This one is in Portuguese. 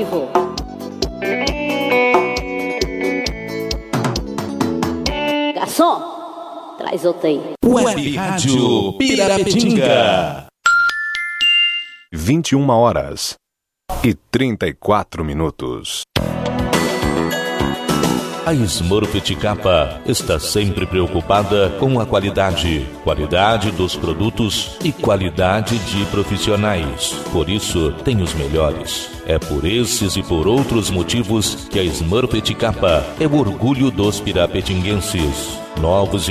vivo. Garçom, traz outra aí. Web Rádio Pirapetinga. 21h34. A Smurfit Kappa está sempre preocupada com a qualidade dos produtos e qualidade de profissionais. Por isso, tem os melhores. É por esses e por outros motivos que a Smurfit Kappa é o orgulho dos pirapetinguenses. Novos e